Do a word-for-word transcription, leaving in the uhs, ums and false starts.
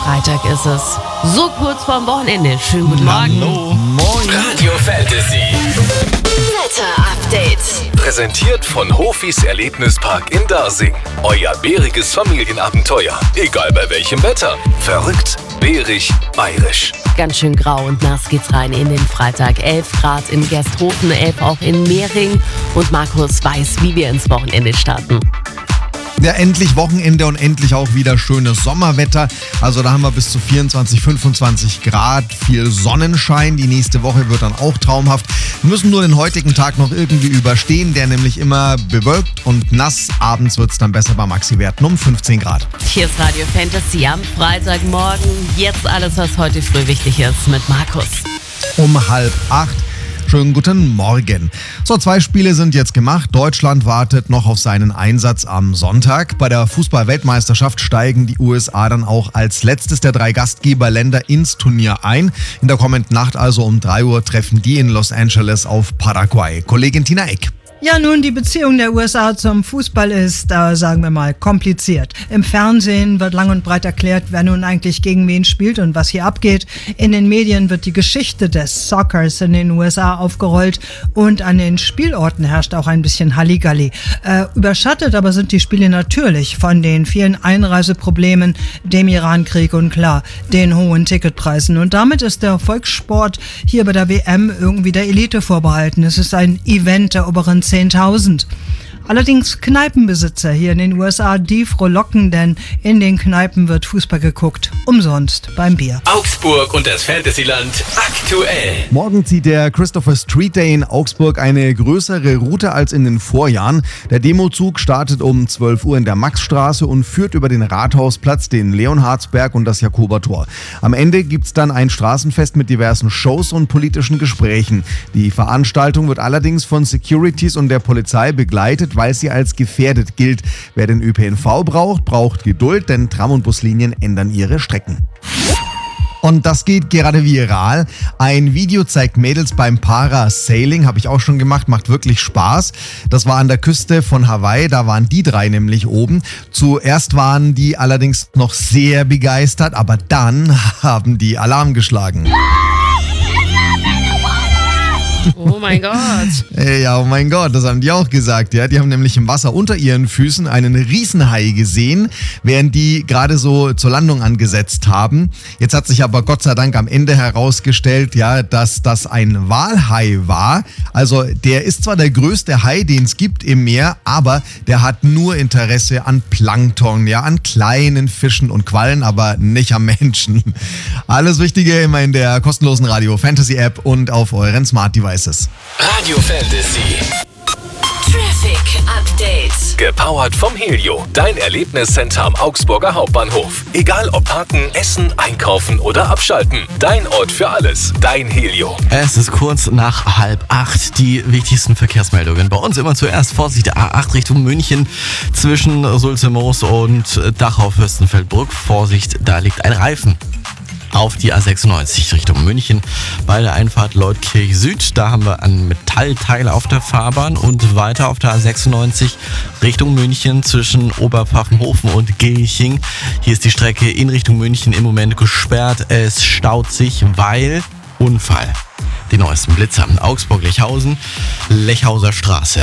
Freitag ist es. So kurz vorm Wochenende. Schönen guten Morgen. Hallo. Moin. Radio Fantasy. Wetter-Update. Präsentiert von Hofis Erlebnispark in Dasing. Euer bäriges Familienabenteuer. Egal bei welchem Wetter. Verrückt, bärig, bayerisch. Ganz schön grau und nass geht's rein in den Freitag. elf Grad in Gersthofen, elf auch in Mehring. Und Markus weiß, wie wir ins Wochenende starten. Ja, endlich Wochenende und endlich auch wieder schönes Sommerwetter. Also da haben wir bis zu vierundzwanzig, fünfundzwanzig Grad, viel Sonnenschein. Die nächste Woche wird dann auch traumhaft. Wir müssen nur den heutigen Tag noch irgendwie überstehen, der nämlich immer bewölkt und nass. Abends wird es dann besser bei Maxi-Werten um fünfzehn Grad. Hier ist Radio Fantasy am Freitagmorgen. Jetzt alles, was heute früh wichtig ist mit Markus. Um halb acht. Schönen guten Morgen. So, zwei Spiele sind jetzt gemacht. Deutschland wartet noch auf seinen Einsatz am Sonntag. Bei der Fußball-Weltmeisterschaft steigen die U S A dann auch als letztes der drei Gastgeberländer ins Turnier ein. In der kommenden Nacht, also um drei Uhr, treffen die in Los Angeles auf Paraguay. Kollegin Tina Eck. Ja, nun, die Beziehung der U S A zum Fußball ist, äh, sagen wir mal, kompliziert. Im Fernsehen wird lang und breit erklärt, wer nun eigentlich gegen wen spielt und was hier abgeht. In den Medien wird die Geschichte des Soccers in den U S A aufgerollt und an den Spielorten herrscht auch ein bisschen Halligalli. Äh, überschattet aber sind die Spiele natürlich von den vielen Einreiseproblemen, dem Irankrieg und klar, den hohen Ticketpreisen. Und damit ist der Volkssport hier bei der W M irgendwie der Elite vorbehalten. Es ist ein Event der oberen zehntausend. Allerdings Kneipenbesitzer hier in den U S A, die frohlocken, denn in den Kneipen wird Fußball geguckt. Umsonst beim Bier. Augsburg und das Fantasyland aktuell. Morgen zieht der Christopher Street Day in Augsburg eine größere Route als in den Vorjahren. Der Demozug startet um zwölf Uhr in der Maxstraße und führt über den Rathausplatz, den Leonhardsberg und das Jakobertor. Am Ende gibt's dann ein Straßenfest mit diversen Shows und politischen Gesprächen. Die Veranstaltung wird allerdings von Securities und der Polizei begleitet, weil sie als gefährdet gilt. Wer den Ö P N V braucht, braucht Geduld, denn Tram- und Buslinien ändern ihre Strecken. Und das geht gerade viral. Ein Video zeigt Mädels beim Parasailing, habe ich auch schon gemacht, macht wirklich Spaß. Das war an der Küste von Hawaii, da waren die drei nämlich oben. Zuerst waren die allerdings noch sehr begeistert, aber dann haben die Alarm geschlagen. Oh mein Gott. Ja, oh mein Gott, das haben die auch gesagt. Ja, die haben nämlich im Wasser unter ihren Füßen einen Riesenhai gesehen, während die gerade so zur Landung angesetzt haben. Jetzt hat sich aber Gott sei Dank am Ende herausgestellt, ja, dass das ein Walhai war. Also der ist zwar der größte Hai, den es gibt im Meer, aber der hat nur Interesse an Plankton, ja, an kleinen Fischen und Quallen, aber nicht am Menschen. Alles Wichtige immer in der kostenlosen Radio Fantasy App und auf euren Smart Devices. Radio Fantasy. Traffic Update. Gepowert vom Helio. Dein Erlebniscenter am Augsburger Hauptbahnhof. Egal ob parken, essen, einkaufen oder abschalten. Dein Ort für alles. Dein Helio. Es ist kurz nach halb acht. Die wichtigsten Verkehrsmeldungen. Bei uns immer zuerst Vorsicht der A acht Richtung München zwischen Sulze-Moos und Dachau-Fürstenfeldbruck. Vorsicht, da liegt ein Reifen. Auf die A sechsundneunzig Richtung München bei der Einfahrt Leutkirch Süd. Da haben wir ein Metallteil auf der Fahrbahn und weiter auf der A sechsundneunzig Richtung München zwischen Oberpfaffenhofen und Gilching. Hier ist die Strecke in Richtung München im Moment gesperrt. Es staut sich, weil Unfall. Die neuesten Blitzer. Augsburg-Lechhausen, Lechhauser Straße.